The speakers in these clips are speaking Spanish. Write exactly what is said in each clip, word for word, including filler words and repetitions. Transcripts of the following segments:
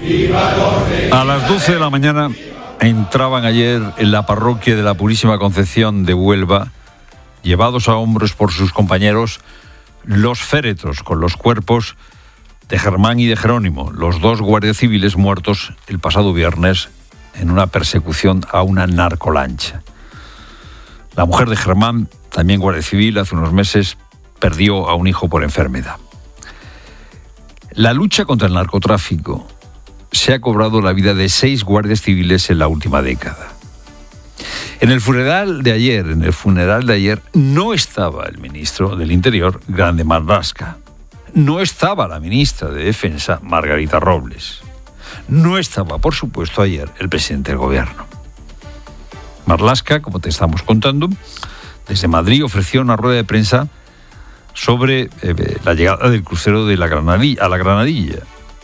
A las doce de la mañana entraban ayer en la parroquia de la Purísima Concepción de Huelva, llevados a hombros por sus compañeros, los féretros con los cuerpos de Germán y de Jerónimo, los dos guardias civiles muertos el pasado viernes en una persecución a una narcolancha. La mujer de Germán, también guardia civil, hace unos meses perdió a un hijo por enfermedad. La lucha contra el narcotráfico se ha cobrado la vida de seis guardias civiles en la última década. En el funeral de ayer, en el funeral de ayer, no estaba el ministro del Interior, Grande Marlaska. No estaba la ministra de Defensa, Margarita Robles. No estaba, por supuesto, ayer el presidente del gobierno. Marlaska, como te estamos contando, desde Madrid ofreció una rueda de prensa sobre eh, la llegada del crucero de la Granadilla, a la Granadilla.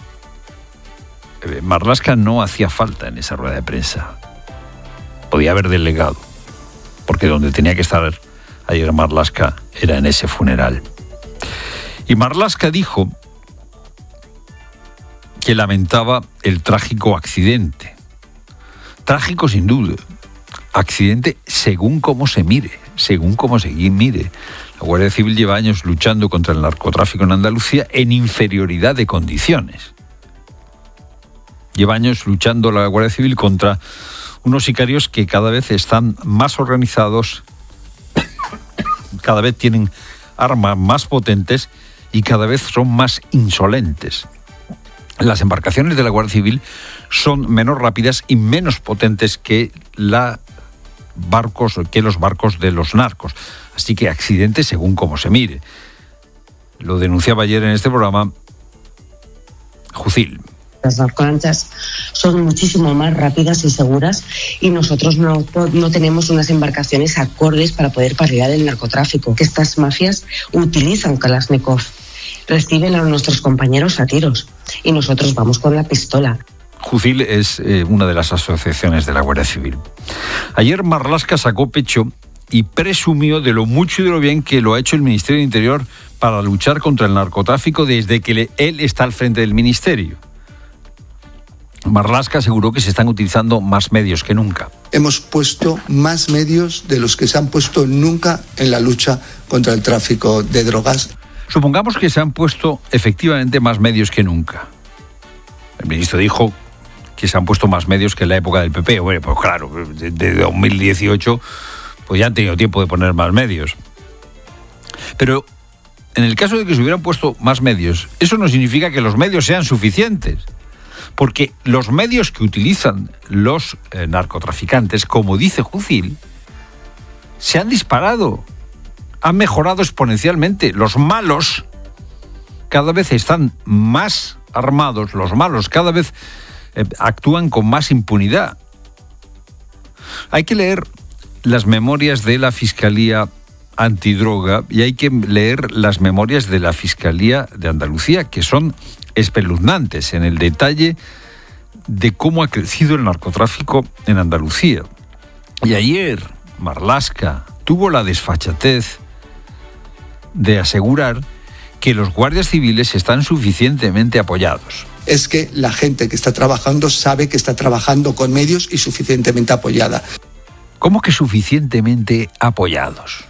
Eh, Marlaska no hacía falta en esa rueda de prensa. Podía haber delegado, porque donde tenía que estar ayer Marlaska era en ese funeral. Y Marlaska dijo que lamentaba el trágico accidente. Trágico sin duda. Accidente según cómo se mire, según cómo se mire. La Guardia Civil lleva años luchando contra el narcotráfico en Andalucía en inferioridad de condiciones. Lleva años luchando la Guardia Civil contra unos sicarios que cada vez están más organizados, cada vez tienen armas más potentes y cada vez son más insolentes. Las embarcaciones de la Guardia Civil son menos rápidas y menos potentes que, la barcos, que los barcos de los narcos. Así que accidente según cómo se mire. Lo denunciaba ayer en este programa Jucil. Las narcolanchas son muchísimo más rápidas y seguras y nosotros no, no tenemos unas embarcaciones acordes para poder paliar el narcotráfico que estas mafias utilizan. Kalashnikov, reciben a nuestros compañeros a tiros y nosotros vamos con la pistola. Jucil es eh, una de las asociaciones de la Guardia Civil. Ayer Marlaska sacó pecho y presumió de lo mucho y de lo bien que lo ha hecho el Ministerio del Interior para luchar contra el narcotráfico desde que le, él está al frente del ministerio. Marlaska aseguró que se están utilizando más medios que nunca. Hemos puesto más medios de los que se han puesto nunca en la lucha contra el tráfico de drogas. Supongamos que se han puesto efectivamente más medios que nunca. El ministro dijo que se han puesto más medios que en la época del P P. Bueno, pues claro, desde dos mil dieciocho pues ya han tenido tiempo de poner más medios. Pero en el caso de que se hubieran puesto más medios, eso no significa que los medios sean suficientes. Porque los medios que utilizan los eh, narcotraficantes, como dice Jucil, se han disparado, han mejorado exponencialmente. Los malos cada vez están más armados, los malos cada vez eh, actúan con más impunidad. Hay que leer las memorias de la Fiscalía Antidroga y hay que leer las memorias de la Fiscalía de Andalucía, que son espeluznantes en el detalle de cómo ha crecido el narcotráfico en Andalucía. Y ayer Marlaska tuvo la desfachatez de asegurar que los guardias civiles están suficientemente apoyados. Es que la gente que está trabajando sabe que está trabajando con medios y suficientemente apoyada. ¿Cómo que suficientemente apoyados?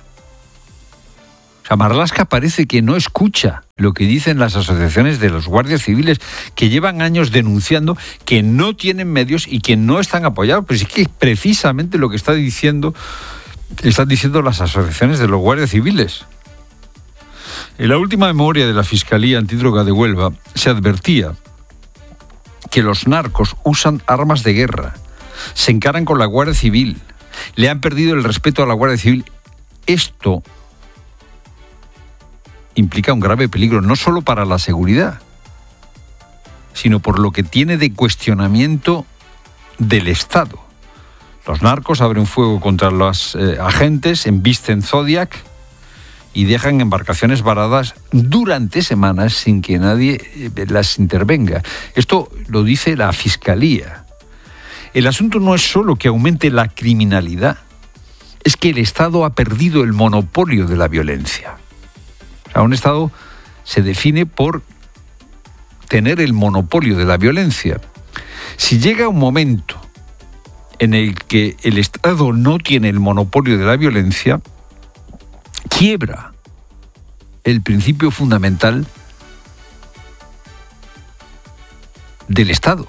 O sea, Marlaska parece que no escucha lo que dicen las asociaciones de los guardias civiles que llevan años denunciando que no tienen medios y que no están apoyados. Pues es que es precisamente lo que está diciendo, están diciendo las asociaciones de los guardias civiles. En la última memoria de la Fiscalía Antidroga de Huelva se advertía que los narcos usan armas de guerra, se encaran con la Guardia Civil, le han perdido el respeto a la Guardia Civil. Esto implica un grave peligro, no solo para la seguridad, sino por lo que tiene de cuestionamiento del Estado. Los narcos abren fuego contra los eh, agentes, embisten Zodiac y dejan embarcaciones varadas durante semanas sin que nadie eh, las intervenga. Esto lo dice la Fiscalía. El asunto no es solo que aumente la criminalidad, es que el Estado ha perdido el monopolio de la violencia. O sea, un Estado se define por tener el monopolio de la violencia. Si llega un momento en el que el Estado no tiene el monopolio de la violencia, quiebra el principio fundamental del Estado.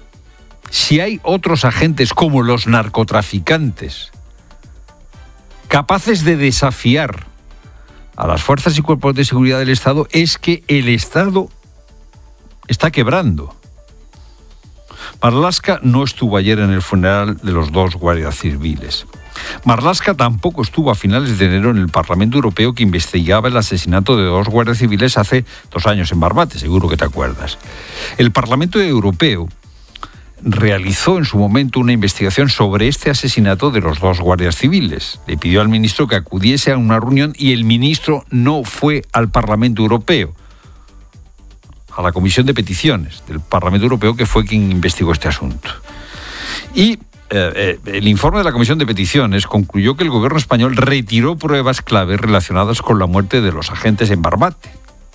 Si hay otros agentes como los narcotraficantes capaces de desafiar a las fuerzas y cuerpos de seguridad del Estado, es que el Estado está quebrando. Marlaska no estuvo ayer en el funeral de los dos guardias civiles. Marlaska tampoco estuvo a finales de enero en el Parlamento Europeo, que investigaba el asesinato de dos guardias civiles hace dos años en Barbate, seguro que te acuerdas. El Parlamento Europeo realizó en su momento una investigación sobre este asesinato de los dos guardias civiles. Le pidió al ministro que acudiese a una reunión y el ministro no fue al Parlamento Europeo, a la Comisión de Peticiones del Parlamento Europeo, que fue quien investigó este asunto. Y eh, el informe de la Comisión de Peticiones concluyó que el gobierno español retiró pruebas claves relacionadas con la muerte de los agentes en Barbate.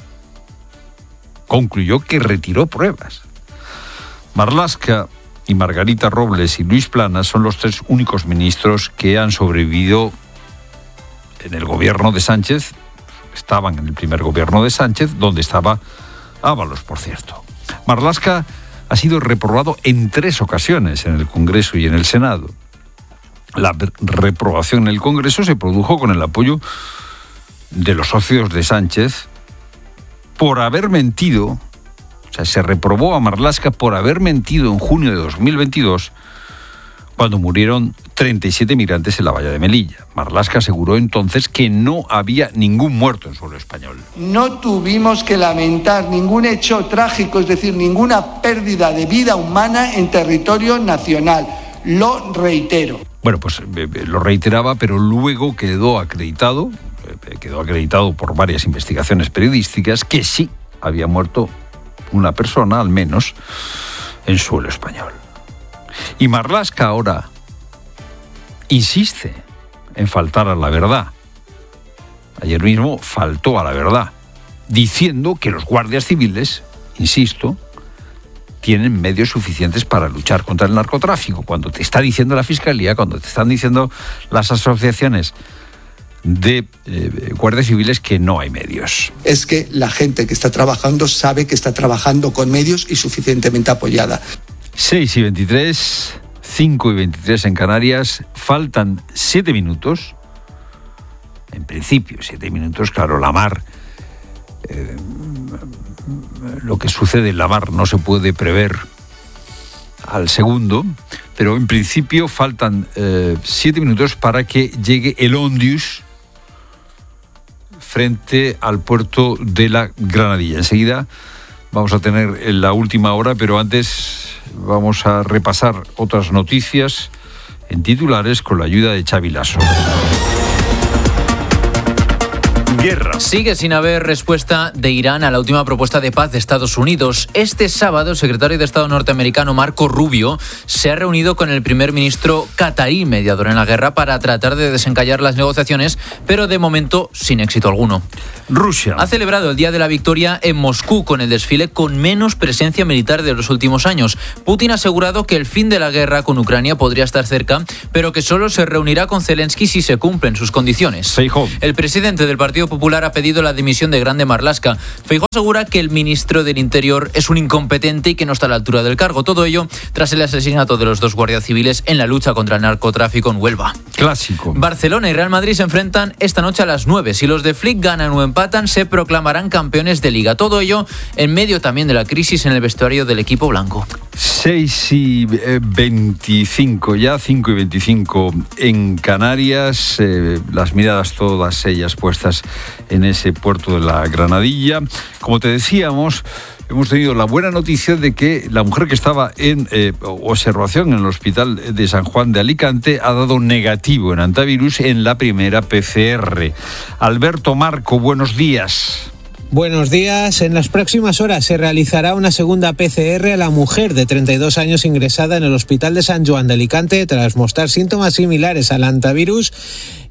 Concluyó que retiró pruebas. Marlaska y Margarita Robles y Luis Planas son los tres únicos ministros que han sobrevivido en el gobierno de Sánchez. Estaban en el primer gobierno de Sánchez, donde estaba Ábalos, por cierto. Marlaska ha sido reprobado en tres ocasiones en el Congreso y en el Senado. La reprobación en el Congreso se produjo con el apoyo de los socios de Sánchez por haber mentido. O sea, se reprobó a Marlaska por haber mentido en junio de dos mil veintidós, cuando murieron treinta y siete migrantes en la valla de Melilla. Marlaska aseguró entonces que no había ningún muerto en suelo español. No tuvimos que lamentar ningún hecho trágico, es decir, ninguna pérdida de vida humana en territorio nacional. Lo reitero. Bueno, pues eh, lo reiteraba, pero luego quedó acreditado, eh, quedó acreditado por varias investigaciones periodísticas, que sí había muerto una persona, al menos, en suelo español. Y Marlaska ahora insiste en faltar a la verdad. Ayer mismo faltó a la verdad, diciendo que los guardias civiles, insisto, tienen medios suficientes para luchar contra el narcotráfico. Cuando te está diciendo la Fiscalía, cuando te están diciendo las asociaciones de eh, guardias civiles que no hay medios. Es que la gente que está trabajando sabe que está trabajando con medios y suficientemente apoyada. seis y veintitrés, cinco y veintitrés en Canarias, faltan siete minutos. En principio, siete minutos, claro, la mar. Eh, lo que sucede en la mar no se puede prever al segundo, pero en principio faltan eh, siete minutos para que llegue el Ondius frente al puerto de la Granadilla. Enseguida vamos a tener la última hora, pero antes vamos a repasar otras noticias en titulares con la ayuda de Xavi Lasso. Guerra. Sigue sin haber respuesta de Irán a la última propuesta de paz de Estados Unidos. Este sábado, el secretario de Estado norteamericano Marco Rubio se ha reunido con el primer ministro catarí, mediador en la guerra, para tratar de desencallar las negociaciones, pero de momento sin éxito alguno. Rusia ha celebrado el Día de la Victoria en Moscú con el desfile con menos presencia militar de los últimos años. Putin ha asegurado que el fin de la guerra con Ucrania podría estar cerca, pero que solo se reunirá con Zelensky si se cumplen sus condiciones. Feijóo. El presidente del Partido Popular ha pedido la dimisión de Grande Marlaska. Feijóo asegura que el ministro del Interior es un incompetente y que no está a la altura del cargo. Todo ello tras el asesinato de los dos guardias civiles en la lucha contra el narcotráfico en Huelva. Clásico. Barcelona y Real Madrid se enfrentan esta noche a las nueve. Si los de Flick ganan o empatan, se proclamarán campeones de Liga. Todo ello en medio también de la crisis en el vestuario del equipo blanco. seis y veinticinco, ya cinco y veinticinco en Canarias, eh, las miradas todas ellas puestas en ese puerto de la Granadilla. Como te decíamos, hemos tenido la buena noticia de que la mujer que estaba en eh, observación en el hospital de San Juan de Alicante ha dado negativo en antivirus en la primera P C R. Alberto Marco, buenos días. Buenos días. En las próximas horas se realizará una segunda P C R a la mujer de treinta y dos años ingresada en el Hospital de San Juan de Alicante tras mostrar síntomas similares al hantavirus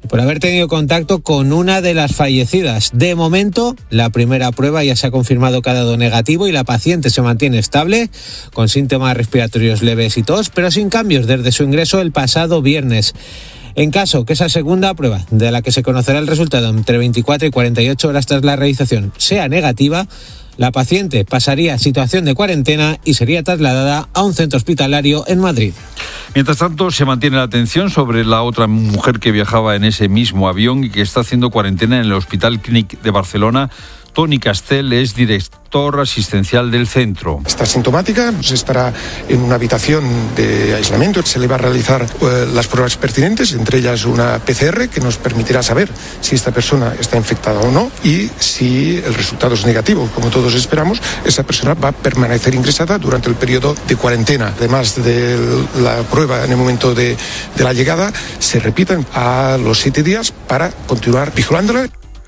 por haber tenido contacto con una de las fallecidas. De momento, la primera prueba ya se ha confirmado que ha dado negativo y la paciente se mantiene estable, con síntomas respiratorios leves y tos, pero sin cambios desde su ingreso el pasado viernes. En caso que esa segunda prueba, de la que se conocerá el resultado entre veinticuatro y cuarenta y ocho horas tras la realización, sea negativa, la paciente pasaría a situación de cuarentena y sería trasladada a un centro hospitalario en Madrid. Mientras tanto, se mantiene la atención sobre la otra mujer que viajaba en ese mismo avión y que está haciendo cuarentena en el Hospital Clínic de Barcelona. Toni Castell es director asistencial del centro. Está sintomática, estará en una habitación de aislamiento. Se le va a realizar eh, las pruebas pertinentes, entre ellas una P C R que nos permitirá saber si esta persona está infectada o no, y si el resultado es negativo, como todos esperamos, esa persona va a permanecer ingresada durante el periodo de cuarentena. Además de la prueba en el momento de, de la llegada, se repiten a los siete días para continuar vigilándola.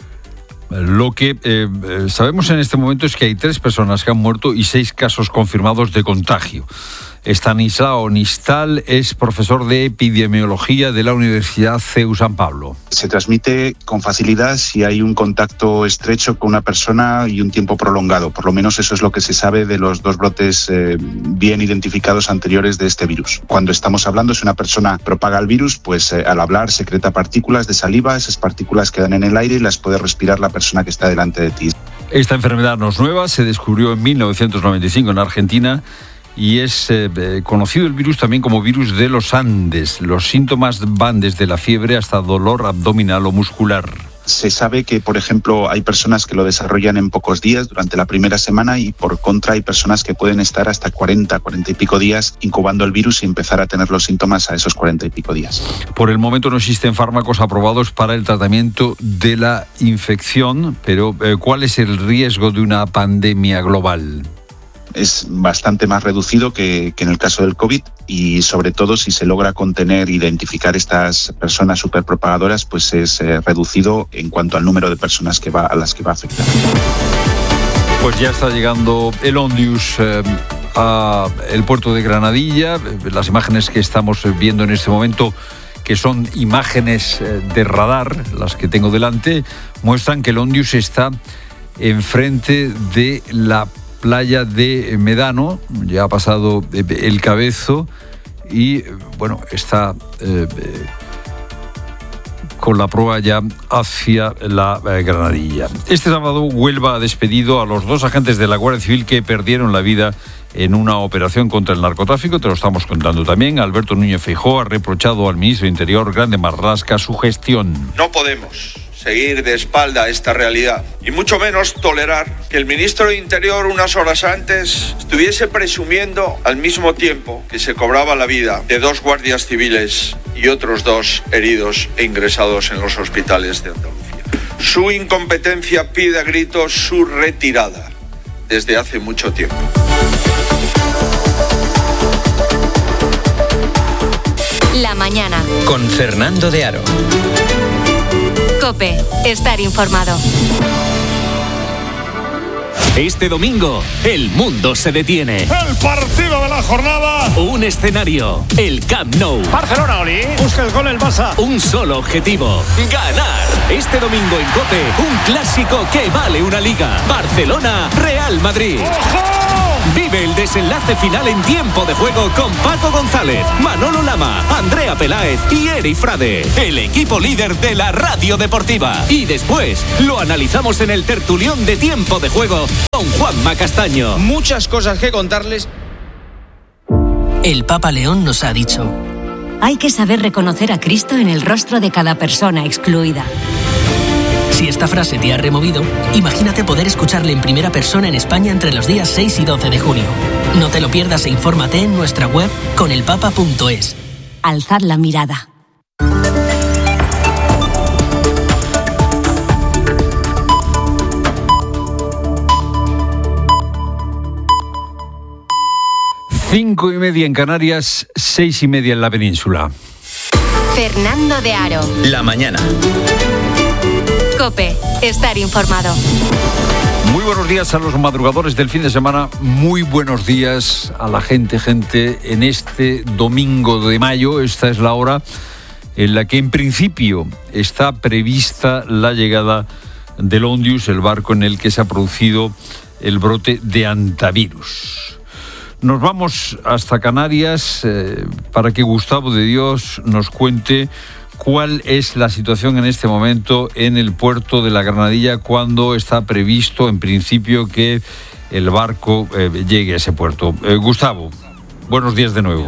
Lo que eh, sabemos en este momento es que hay tres personas que han muerto y seis casos confirmados de contagio. Estanislao Nistal es profesor de epidemiología de la Universidad C E U San Pablo. Se transmite con facilidad si hay un contacto estrecho con una persona y un tiempo prolongado. Por lo menos eso es lo que se sabe de los dos brotes eh, bien identificados anteriores de este virus. Cuando estamos hablando, si una persona propaga el virus, pues eh, al hablar secreta partículas de saliva, esas partículas quedan en el aire y las puede respirar la persona que está delante de ti. Esta enfermedad no es nueva, se descubrió en mil novecientos noventa y cinco en Argentina. Y es eh, conocido el virus también como virus de los Andes. Los síntomas van desde la fiebre hasta dolor abdominal o muscular. Se sabe que, por ejemplo, hay personas que lo desarrollan en pocos días durante la primera semana y, por contra, hay personas que pueden estar hasta cuarenta, cuarenta y pico días incubando el virus y empezar a tener los síntomas a esos cuarenta y pico días. Por el momento no existen fármacos aprobados para el tratamiento de la infección, pero eh, ¿cuál es el riesgo de una pandemia global? Es bastante más reducido que, que en el caso del COVID y sobre todo si se logra contener e identificar estas personas superpropagadoras, pues es eh, reducido en cuanto al número de personas que va, a las que va a afectar. Pues ya está llegando el Ondius eh, a el puerto de Granadilla. Las imágenes que estamos viendo en este momento, que son imágenes de radar, las que tengo delante, muestran que el Ondius está enfrente de la playa de Medano. Ya ha pasado el Cabezo y bueno, está eh, con la proa ya hacia la eh, Granadilla. Este sábado Huelva ha despedido a los dos agentes de la Guardia Civil que perdieron la vida en una operación contra el narcotráfico. Te lo estamos contando también. Alberto Núñez Feijóo ha reprochado al ministro de Interior, Grande Marlaska, su gestión. No podemos seguir de espalda a esta realidad y mucho menos tolerar que el ministro de Interior unas horas antes estuviese presumiendo al mismo tiempo que se cobraba la vida de dos guardias civiles y otros dos heridos e ingresados en los hospitales de Andalucía. Su incompetencia pide a gritos su retirada desde hace mucho tiempo. La mañana. Con Fernando de Aro. COPE. Estar informado. Este domingo, el mundo se detiene. El partido de la jornada. Un escenario, el Camp Nou. Barcelona, Oli. Busca el gol el Barça. Un solo objetivo, ganar. Este domingo en COPE, un clásico que vale una liga. Barcelona, Real Madrid. ¡Ojo! Vive el desenlace final en tiempo de juego con Paco González, Manolo Lama, Andrea Peláez y Eri Frade, el equipo líder de la radio deportiva. Y después lo analizamos en el tertulión de tiempo de juego con Juanma Castaño. Muchas cosas que contarles. El Papa León nos ha dicho: hay que saber reconocer a Cristo en el rostro de cada persona excluida. Si esta frase te ha removido, imagínate poder escucharle en primera persona en España entre los días seis y doce de junio. No te lo pierdas e infórmate en nuestra web con el papa punto es. Alzad la mirada. Cinco y media en Canarias, seis y media en la península. Fernando de Aro. La mañana. COPE. Estar informado. Muy buenos días a los madrugadores del fin de semana. Muy buenos días a la gente, gente, en este domingo de mayo. Esta es la hora en la que en principio está prevista la llegada del Ondius, el barco en el que se ha producido el brote de hantavirus. Nos vamos hasta Canarias eh, para que Gustavo de Dios nos cuente cuál es la situación en este momento en el puerto de la Granadilla, cuando está previsto en principio que el barco eh, llegue a ese puerto. Eh, Gustavo, buenos días de nuevo.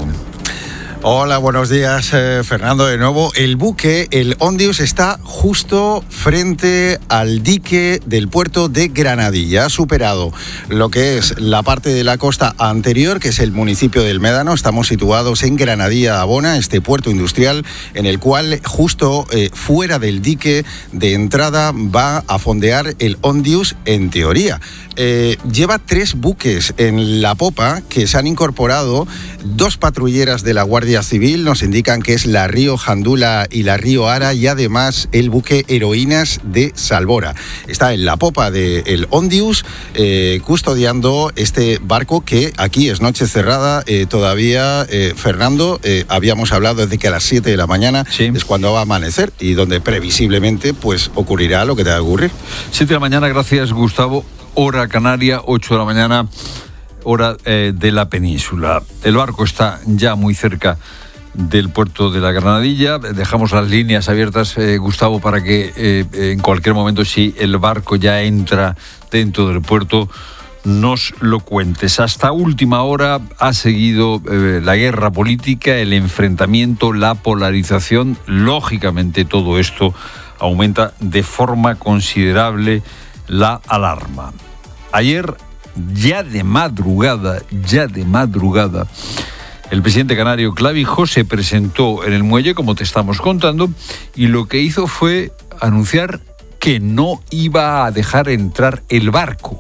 Hola, buenos días, eh, Fernando, de nuevo. El buque, el Ondius, está justo frente al dique del puerto de Granadilla. Ha superado lo que es la parte de la costa anterior, que es el municipio del Médano. Estamos situados en Granadilla Abona, este puerto industrial, en el cual justo eh, fuera del dique de entrada va a fondear el Ondius, en teoría. Eh, lleva tres buques en la popa que se han incorporado, dos patrulleras de la Guardia Civil, nos indican que es la Río Jandula y la Río Ara, y además el buque Heroínas de Salvora. Está en la popa del Ondius, eh, custodiando este barco que aquí es noche cerrada, eh, todavía, eh, Fernando, eh, habíamos hablado desde que a las siete de la mañana sí. es cuando va a amanecer y donde previsiblemente pues ocurrirá lo que tenga que ocurrir. siete de la mañana, gracias Gustavo. Hora canaria, ocho de la mañana, hora eh, de la península. El barco está ya muy cerca del puerto de la Granadilla. Dejamos las líneas abiertas, eh, Gustavo, para que eh, en cualquier momento, si el barco ya entra dentro del puerto, nos lo cuentes. Hasta última hora ha seguido eh, la guerra política, el enfrentamiento, la polarización. Lógicamente todo esto aumenta de forma considerable la alarma. Ayer, ya de madrugada, ya de madrugada, el presidente canario Clavijo se presentó en el muelle, como te estamos contando, y lo que hizo fue anunciar que no iba a dejar entrar el barco.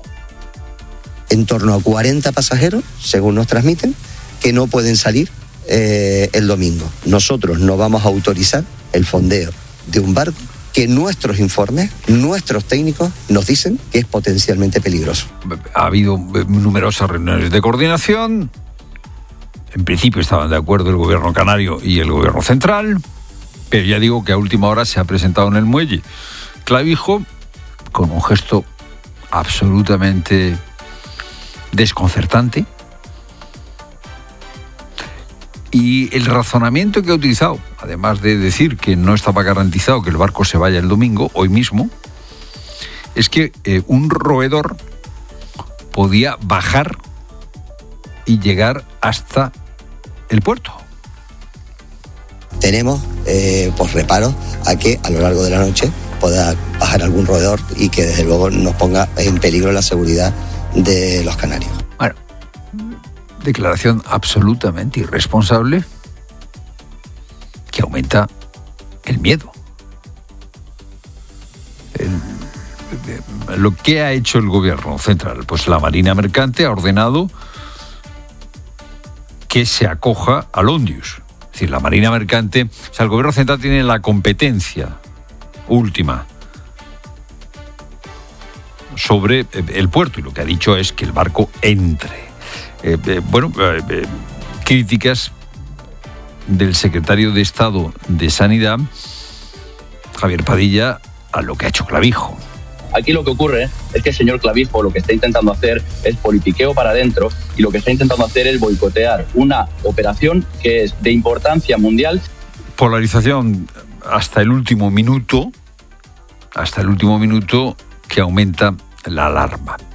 En torno a cuarenta pasajeros, según nos transmiten, que no pueden salir eh, el domingo. Nosotros no vamos a autorizar el fondeo de un barco que nuestros informes, nuestros técnicos nos dicen que es potencialmente peligroso. Ha habido numerosas reuniones de coordinación. En principio estaban de acuerdo el gobierno canario y el gobierno central, pero ya digo que a última hora se ha presentado en el muelle Clavijo con un gesto absolutamente desconcertante. Y el razonamiento que ha utilizado, además de decir que no estaba garantizado que el barco se vaya el domingo, hoy mismo, es que eh, un roedor podía bajar y llegar hasta el puerto. Tenemos eh, pues reparos a que a lo largo de la noche pueda bajar algún roedor y que desde luego nos ponga en peligro la seguridad de los canarios. Bueno, declaración absolutamente irresponsable que aumenta el miedo. El, lo que ha hecho el gobierno central, pues la Marina Mercante ha ordenado que se acoja al Ondius. Es decir, la Marina Mercante, o sea, el gobierno central tiene la competencia última sobre el puerto, y lo que ha dicho es que el barco entre. Eh, eh, bueno, eh, eh, críticas del secretario de Estado de Sanidad, Javier Padilla, a lo que ha hecho Clavijo. Aquí lo que ocurre es que el señor Clavijo lo que está intentando hacer es politiqueo para adentro, y lo que está intentando hacer es boicotear una operación que es de importancia mundial. Polarización hasta el último minuto, hasta el último minuto, que aumenta la alarma.